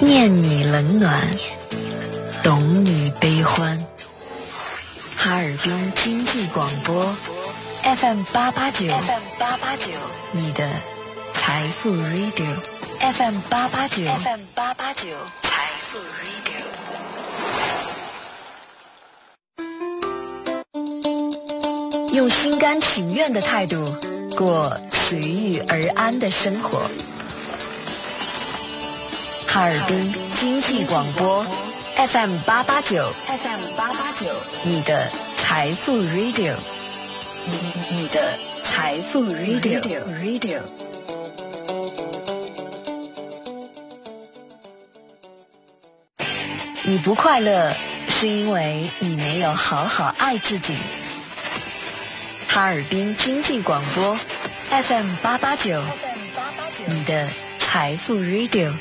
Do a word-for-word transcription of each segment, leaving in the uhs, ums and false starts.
念你冷暖，懂你悲欢。哈尔滨经济广播 F M 八八九 F M 八八九，你的财富 Radio F M 八八九 F M 八八九财富 Radio， 用心甘情愿的态度过随遇而安的生活。哈尔滨经济广播 F M 八八九 F M 八八九，你的财富 Radio， 你你的财富 Radio Radio。你不快乐，是因为你没有好好爱自己。哈尔滨经济广播 F M 八八九，你的财富 Radio。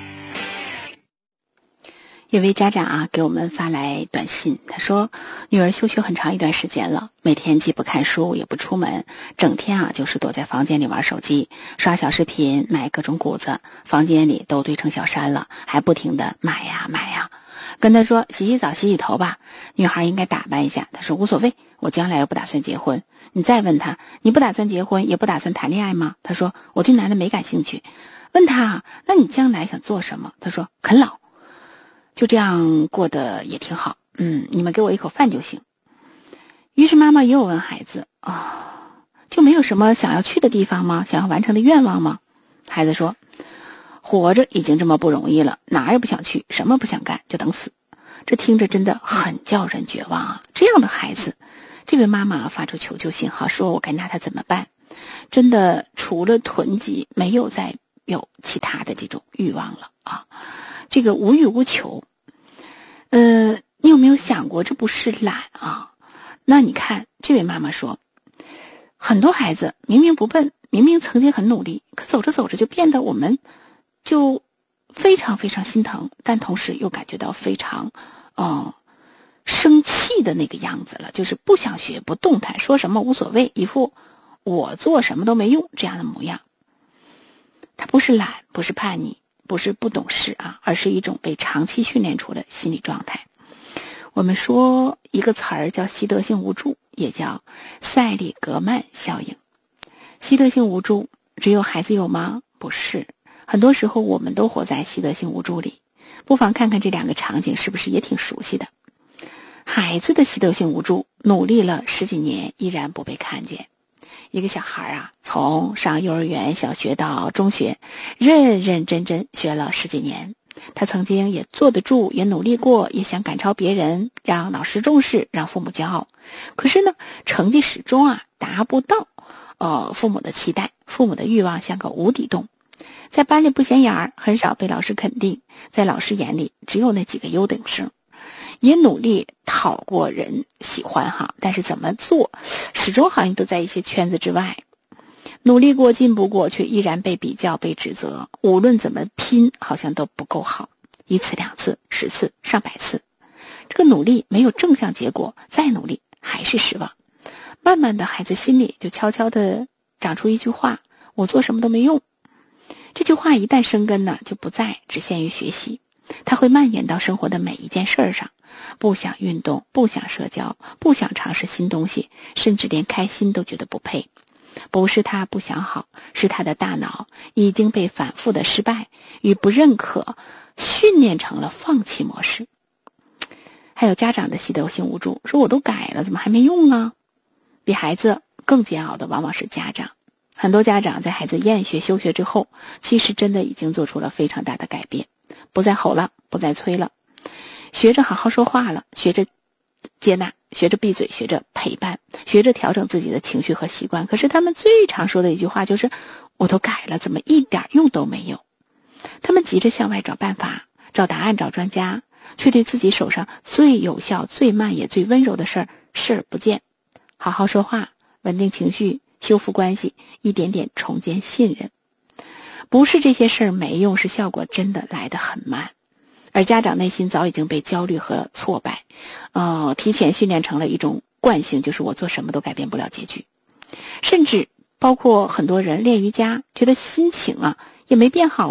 有位家长啊给我们发来短信，他说女儿休学很长一段时间了，每天既不看书也不出门，整天啊就是躲在房间里玩手机，刷小视频，买各种谷子，房间里都堆成小山了，还不停的买呀买呀。跟他说洗洗澡洗洗头吧，女孩应该打扮一下，他说无所谓，我将来又不打算结婚。你再问他，你不打算结婚也不打算谈恋爱吗？他说我对男的没感兴趣。问他那你将来想做什么？他说啃老。就这样过得也挺好，嗯，你们给我一口饭就行。于是妈妈又问孩子啊、哦，就没有什么想要去的地方吗？想要完成的愿望吗？孩子说，活着已经这么不容易了，哪儿也不想去，什么不想干，就等死。这听着真的很叫人绝望啊！这样的孩子，这位妈妈发出求救信号，说我该拿他怎么办？真的除了囤积，没有再有其他的这种欲望了啊！这个无欲无求。呃，你有没有想过这不是懒啊？那你看这位妈妈说，很多孩子明明不笨，明明曾经很努力，可走着走着就变得我们就非常非常心疼，但同时又感觉到非常呃生气的那个样子了，就是不想学不动弹，说什么无所谓，一副我做什么都没用这样的模样。他不是懒，不是叛逆，不是不懂事啊，而是一种被长期训练出的心理状态。我们说一个词儿叫习得性无助，也叫塞里格曼效应。习得性无助只有孩子有吗？不是，很多时候我们都活在习得性无助里。不妨看看这两个场景是不是也挺熟悉的。孩子的习得性无助，努力了十几年依然不被看见。一个小孩啊，从上幼儿园、小学到中学，认认真真学了十几年。他曾经也坐得住，也努力过，也想赶超别人，让老师重视，让父母骄傲。可是呢，成绩始终啊达不到呃父母的期待，父母的欲望像个无底洞。在班里不显眼儿，很少被老师肯定，在老师眼里只有那几个优等生。也努力讨过人喜欢哈，但是怎么做始终好像都在一些圈子之外。努力过进步过，却依然被比较被指责，无论怎么拼好像都不够好，一次两次十次上百次，这个努力没有正向结果，再努力还是失望。慢慢的孩子心里就悄悄的长出一句话，我做什么都没用。这句话一旦生根呢，就不再只限于学习，它会蔓延到生活的每一件事上。不想运动，不想社交，不想尝试新东西，甚至连开心都觉得不配。不是他不想好，是他的大脑已经被反复的失败与不认可训练成了放弃模式。还有家长的习得性无助，说我都改了，怎么还没用呢？比孩子更煎熬的往往是家长。很多家长在孩子厌学休学之后，其实真的已经做出了非常大的改变，不再吼了，不再催了，学着好好说话了，学着接纳，学着闭嘴，学着陪伴，学着调整自己的情绪和习惯。可是他们最常说的一句话就是我都改了，怎么一点用都没有？他们急着向外找办法，找答案，找专家，却对自己手上最有效、最慢也最温柔的事儿视而不见。好好说话，稳定情绪，修复关系，一点点重建信任。不是这些事儿没用，是效果真的来得很慢。而家长内心早已经被焦虑和挫败呃，提前训练成了一种惯性，就是我做什么都改变不了结局。甚至包括很多人练瑜伽，觉得心情啊也没变好啊，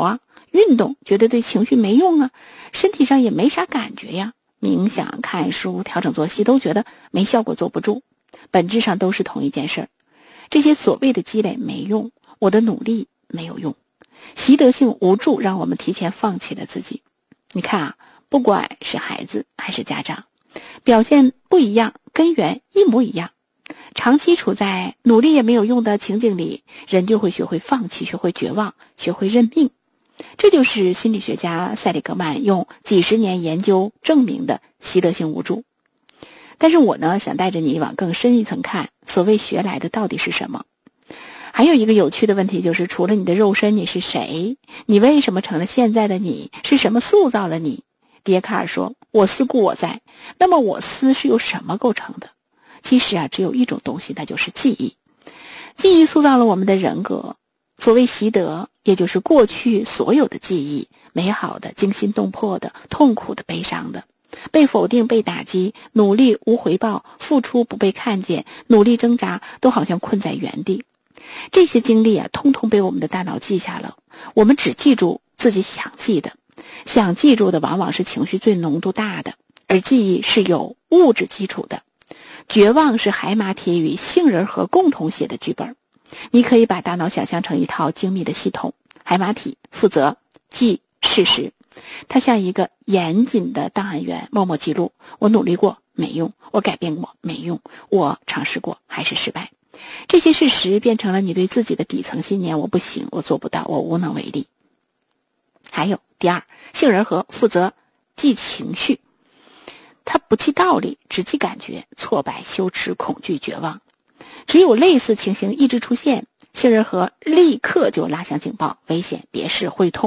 运动觉得对情绪没用啊，身体上也没啥感觉呀。冥想、看书、调整作息都觉得没效果，坐不住，本质上都是同一件事儿。这些所谓的积累没用，我的努力没有用，习得性无助让我们提前放弃了自己。你看啊，不管是孩子还是家长，表现不一样，根源一模一样。长期处在努力也没有用的情景里，人就会学会放弃，学会绝望，学会认命。这就是心理学家塞里格曼用几十年研究证明的习得性无助。但是我呢，想带着你往更深一层看，所谓学来的到底是什么？还有一个有趣的问题就是，除了你的肉身，你是谁？你为什么成了现在的你？是什么塑造了你？笛卡尔说，我思故我在。那么我思是由什么构成的？其实啊，只有一种东西，那就是记忆。记忆塑造了我们的人格。所谓习得，也就是过去所有的记忆，美好的、惊心动魄的、痛苦的、悲伤的，被否定、被打击，努力无回报，付出不被看见，努力挣扎，都好像困在原地。这些经历啊，通通被我们的大脑记下了。我们只记住自己想记的，想记住的往往是情绪最浓度大的，而记忆是有物质基础的。绝望是海马体与杏仁核共同写的剧本。你可以把大脑想象成一套精密的系统，海马体负责记事实，它像一个严谨的档案员，默默记录，我努力过没用，我改变过没用，我尝试过还是失败。这些事实变成了你对自己的底层信念，我不行，我做不到，我无能为力。还有第二，杏仁核负责记情绪，它不记道理，只记感觉，挫败、羞耻、恐惧、绝望。只有类似情形一直出现，杏仁核立刻就拉响警报，危险，别试，会痛。